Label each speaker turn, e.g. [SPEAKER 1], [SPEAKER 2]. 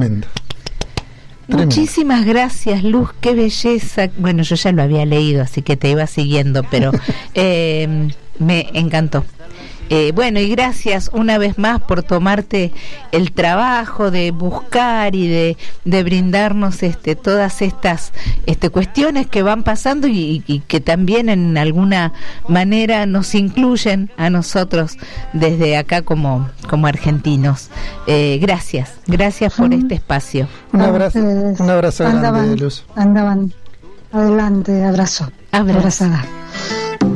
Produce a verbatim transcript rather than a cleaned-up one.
[SPEAKER 1] Tremendo.
[SPEAKER 2] Muchísimas gracias, Luz, qué belleza. Bueno, yo ya lo había leído, así que te iba siguiendo, pero eh, me encantó. Eh, bueno, y gracias una vez más por tomarte el trabajo de buscar y de, de brindarnos este, todas estas este, cuestiones que van pasando y, y que también en alguna manera nos incluyen a nosotros desde acá como, como argentinos. Eh, gracias, gracias por este espacio.
[SPEAKER 1] Un abrazo, un abrazo
[SPEAKER 3] andaban,
[SPEAKER 1] grande, Luz.
[SPEAKER 3] Andaban adelante, abrazo.
[SPEAKER 2] Abrazo.
[SPEAKER 3] Abrazada.